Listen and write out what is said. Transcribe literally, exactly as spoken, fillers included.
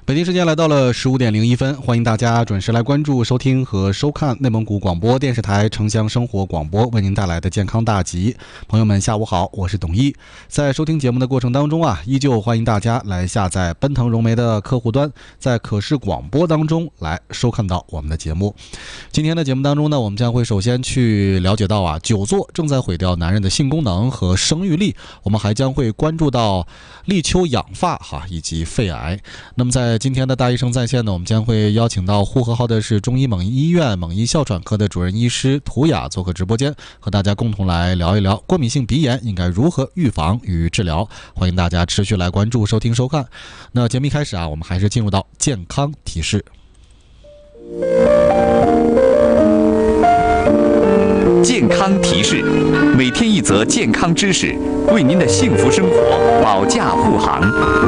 北京时间来到了十五点零一分，欢迎大家准时来关注、收听和收看内蒙古广播电视台城乡生活广播为您带来的健康大集。朋友们，下午好，我是董一。在收听节目的过程当中啊，依旧欢迎大家来下载奔腾融媒的客户端，在可视广播当中来收看到我们的节目。今天的节目当中呢，我们将会首先去了解到啊，久坐正在毁掉男人的性功能和生育力。我们还将会关注到立秋养发哈以及肺癌。那么在今天的大医生在线呢，我们将会邀请到呼和浩特市中医猛医院猛医哮喘科的主任医师涂雅做客直播间，和大家共同来聊一聊过敏性鼻炎应该如何预防与治疗。欢迎大家持续来关注、收听、收看。那节目一开始啊，我们还是进入到健康提示。 健康提示，每天一则健康知识，为您的幸福生活保驾护航。